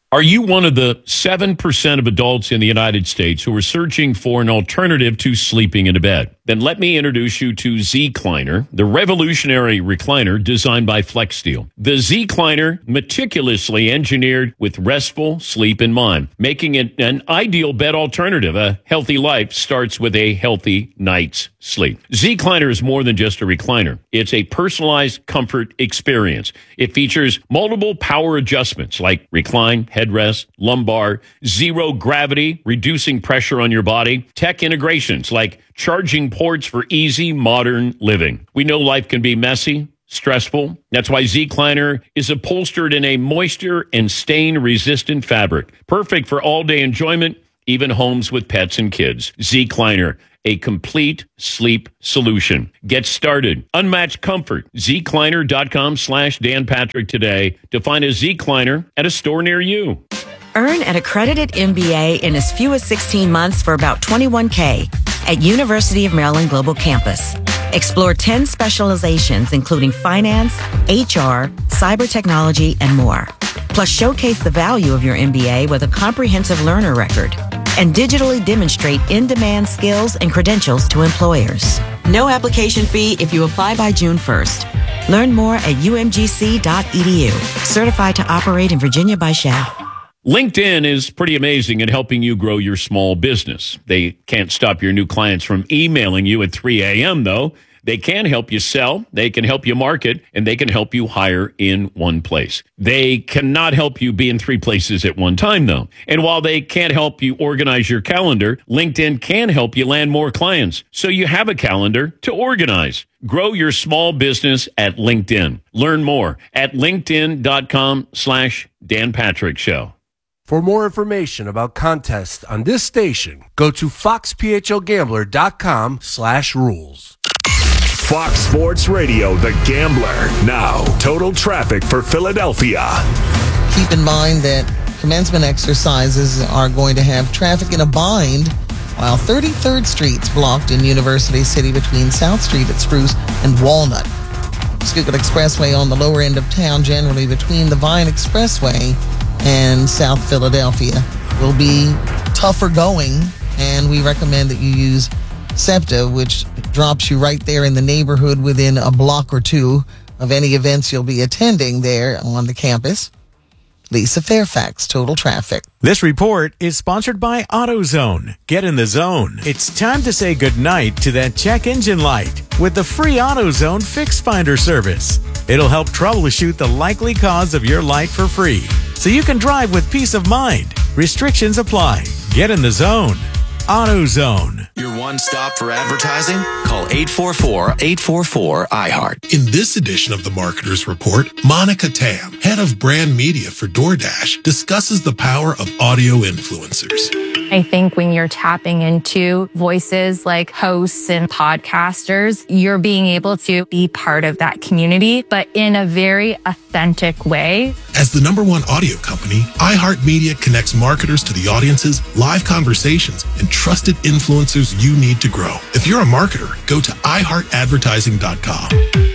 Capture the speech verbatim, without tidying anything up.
Are you one of the seven percent of adults in the United States who are searching for an alternative to sleeping in a bed? Then let me introduce you to Zecliner, the revolutionary recliner designed by FlexSteel. The Zecliner, meticulously engineered with restful sleep in mind, making it an ideal bed alternative. A healthy life starts with a healthy night's sleep. Zecliner is more than just a recliner. It's a personalized comfort experience. It features multiple power adjustments like recline, headrest, lumbar, zero gravity, reducing pressure on your body, tech integrations like charging ports for easy modern living. We know life can be messy, stressful. That's why Zecliner is upholstered in a moisture and stain resistant fabric, perfect for all day enjoyment, even homes with pets and kids. Zecliner, a complete sleep solution. Get started. Unmatched comfort. Zecliner.com slash Dan Patrick today to find a Zecliner at a store near you. Earn an accredited M B A in as few as sixteen months for about twenty-one thousand dollars at University of Maryland Global Campus. Explore ten specializations, including finance, H R, cyber technology, and more. Plus, showcase the value of your M B A with a comprehensive learner record and digitally demonstrate in-demand skills and credentials to employers. No application fee if you apply by June first. Learn more at U M G C dot E D U. Certified to operate in Virginia by S H A. LinkedIn is pretty amazing at helping you grow your small business. They can't stop your new clients from emailing you at three a.m., though. They can help you sell, they can help you market, and they can help you hire in one place. They cannot help you be in three places at one time, though. And while they can't help you organize your calendar, LinkedIn can help you land more clients, so you have a calendar to organize. Grow your small business at LinkedIn. Learn more at linkedin.com slash Dan Patrick Show. For more information about contests on this station, go to foxphlgambler.com slash rules. Fox Sports Radio, The Gambler. Now, total traffic for Philadelphia. Keep in mind that commencement exercises are going to have traffic in a bind, while thirty-third Street's blocked in University City between South Street at Spruce and Walnut. Schuylkill Expressway on the lower end of town, generally between the Vine Expressway and South Philadelphia, will be tougher going, and we recommend that you use SEPTA, which drops you right there in the neighborhood within a block or two of any events you'll be attending there on the campus. Lisa Fairfax, Total Traffic. This report is sponsored by AutoZone. Get in the zone. It's time to say goodnight to that check engine light with the free AutoZone Fix Finder service. It'll help troubleshoot the likely cause of your light for free, so you can drive with peace of mind. Restrictions apply. Get in the zone. AutoZone. Your one stop for advertising? Call eight four four, eight four four, I heart. In this edition of the Marketer's Report, Monica Tam, head of brand media for DoorDash, discusses the power of audio influencers. I think when you're tapping into voices like hosts and podcasters, you're being able to be part of that community, but in a very authentic way. As the number one audio company, iHeartMedia connects marketers to the audiences, live conversations, and trusted influencers you need to grow. If you're a marketer, go to i heart advertising dot com.